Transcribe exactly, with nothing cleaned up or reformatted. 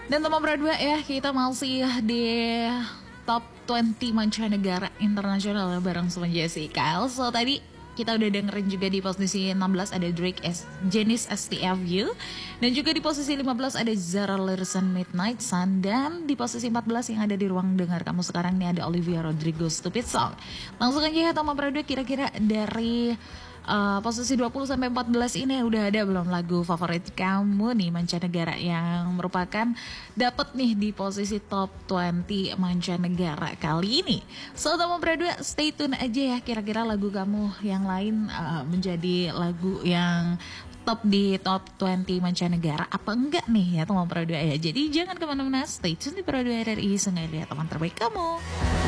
Dan nomor dua ya, kita masih di top dua puluh mancanegara internasional bareng sama Jessica. So tadi kita udah dengerin juga di posisi enam belas ada Drake S, Jenis S T F U. Dan juga di posisi lima belas ada Zara Larsson Midnight Sun. Dan di posisi empat belas yang ada di ruang dengar kamu sekarang ini ada Olivia Rodrigo Stupid Song. Langsung aja ya nomor dua, kira-kira dari Uh, posisi dua puluh sampai empat belas ini udah ada belum lagu favorit kamu nih mancanegara yang merupakan dapat nih di posisi top dua puluh mancanegara kali ini. So nomor berdua stay tune aja ya, kira-kira lagu kamu yang lain uh, menjadi lagu yang top di top dua puluh mancanegara apa enggak nih ya teman Pro dua ya. Jadi jangan kemana-mana, stay tune di Pro dua R R I, sengaja lihat teman terbaik kamu.